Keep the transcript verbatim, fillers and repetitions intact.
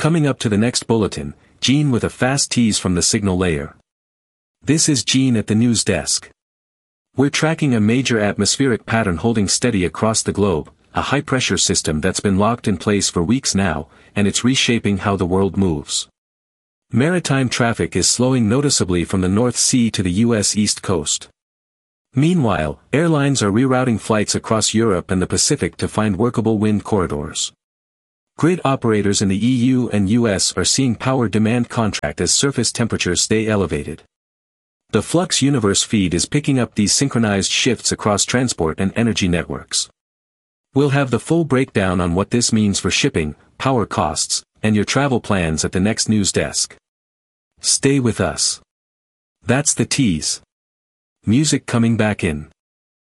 Coming up to the next bulletin, Gene with a fast tease from the signal layer. This is Gene at the news desk. We're tracking a major atmospheric pattern holding steady across the globe, a high-pressure system that's been locked in place for weeks now, and it's reshaping how the world moves. Maritime traffic is slowing noticeably from the North Sea to the U S East Coast. Meanwhile, airlines are rerouting flights across Europe and the Pacific to find workable wind corridors. Grid operators in the E U and U S are seeing power demand contract as surface temperatures stay elevated. The Flux Universe feed is picking up these synchronized shifts across transport and energy networks. We'll have the full breakdown on what this means for shipping, power costs, and your travel plans at the next news desk. Stay with us. That's the tease. Music coming back in.